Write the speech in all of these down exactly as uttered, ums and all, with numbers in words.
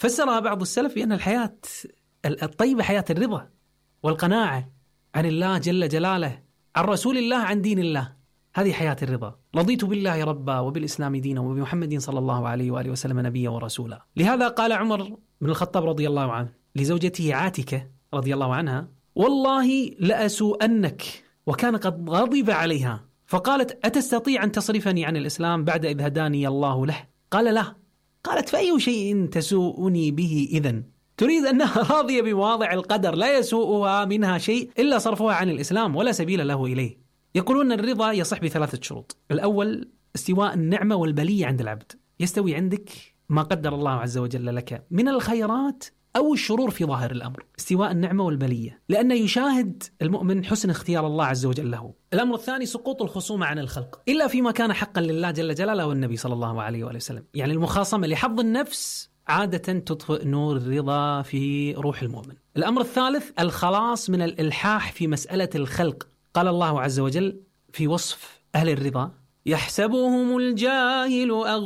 فسرها بعض السلف بأن الحياة الطيبة حياة الرضا والقناعة عن الله جل جلاله، عن رسول الله، عن دين الله. هذه حياة الرضا. رضيت بالله ربا وبالإسلام دينا وبمحمد صلى الله عليه وآله وسلم نبيا ورسولا. لهذا قال عمر بن الخطاب رضي الله عنه لزوجته عاتكة رضي الله عنها: والله لأسوءنك، وكان قد غضب عليها، فقالت: أتستطيع أن تصرفني عن الإسلام بعد إذ هداني الله له؟ قال: لا. قالت: فأي شيء تسوءني به إذن؟ تريد أنها راضية بمواضع القدر لا يسوءها منها شيء إلا صرفها عن الإسلام ولا سبيل له إليه. يقولون الرضا يصح بثلاثة شروط. الأول استواء النعمة والبلية عند العبد، يستوي عندك ما قدر الله عز وجل لك من الخيرات أو الشرور في ظاهر الأمر، استواء النعمة والبلية، لأنه يشاهد المؤمن حسن اختيار الله عز وجل له. الأمر الثاني سقوط الخصومة عن الخلق إلا فيما كان حقا لله جل جلاله والنبي صلى الله عليه وآله وسلم، يعني المخاصمة لحظ النفس عادة تطفئ نور الرضا في روح المؤمن. الأمر الثالث الخلاص من الإلحاح في مسألة الخلق. قال الله عز وجل في وصف أهل الرضا: يحسبهم الجاهل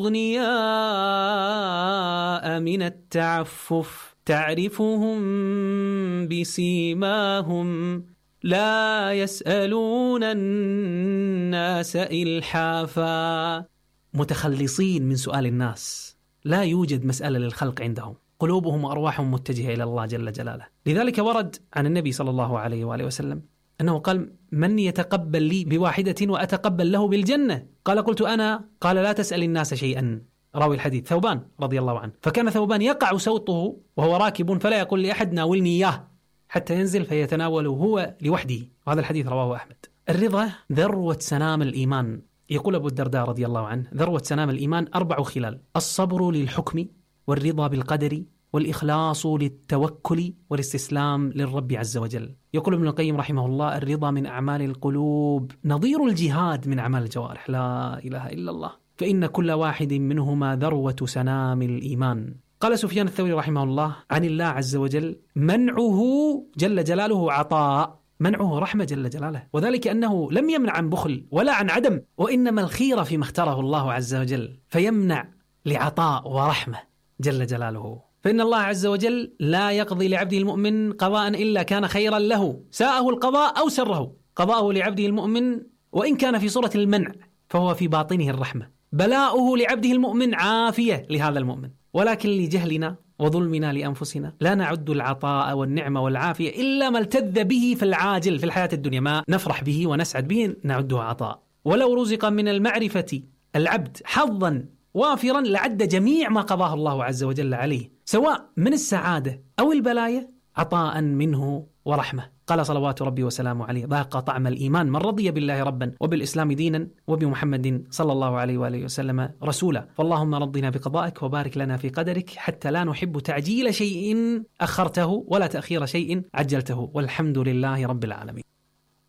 أغنياء من التعفف تعرفهم بسيماهم لا يسألون الناس إلحافا. متخلصين من سؤال الناس، لا يوجد مسألة للخلق عندهم، قلوبهم وأرواحهم متجهة إلى الله جل جلاله. لذلك ورد عن النبي صلى الله عليه وآله وسلم أنه قال: من يتقبل لي بواحدة وأتقبل له بالجنة؟ قال: قلت أنا. قال: لا تسأل الناس شيئا. راوي الحديث ثوبان رضي الله عنه. فكان ثوبان يقع صوته وهو راكب فلا يقول لأحد ناولني إياه حتى ينزل فيتناوله هو لوحده. وهذا الحديث رواه أحمد. الرضا ذروة سنام الإيمان. يقول أبو الدرداء رضي الله عنه: ذروة سنام الإيمان أربع خلال: الصبر للحكم، والرضا بالقدر، والإخلاص للتوكل، والاستسلام للرب عز وجل. يقول ابن القيم رحمه الله: الرضا من أعمال القلوب نظير الجهاد من أعمال الجوارح. لا إله إلا الله، فإن كل واحد منهما ذروة سنام الإيمان. قال سفيان الثوري رحمه الله عن الله عز وجل: منعه جل جلاله عطاء، منعه رحمة جل جلاله، وذلك أنه لم يمنع عن بخل ولا عن عدم، وإنما الخير فيما اختاره الله عز وجل، فيمنع لعطاء ورحمة جل جلاله. فإن الله عز وجل لا يقضي لعبده المؤمن قضاء إلا كان خيرا له، ساءه القضاء أو سره. قضاءه لعبده المؤمن وإن كان في صورة المنع فهو في باطنه الرحمة، بلاؤه لعبده المؤمن عافية لهذا المؤمن. ولكن لجهلنا وظلمنا لأنفسنا لا نعد العطاء والنعمة والعافية إلا ما التذ به في العاجل في الحياة الدنيا، ما نفرح به ونسعد به نعده عطاء. ولو رزق من المعرفة العبد حظا وافرا لعد جميع ما قضاه الله عز وجل عليه سواء من السعادة أو البلايا عطاء منه ورحمة. قال صلوات ربي وسلامه عليه: ذاق طعم الإيمان من رضي بالله ربا وبالإسلام دينا وبمحمد صلى الله عليه وآله وسلم رسولا. فاللهم رضنا بقضائك وبارك لنا في قدرك، حتى لا نحب تعجيل شيء أخرته ولا تأخير شيء عجلته، والحمد لله رب العالمين.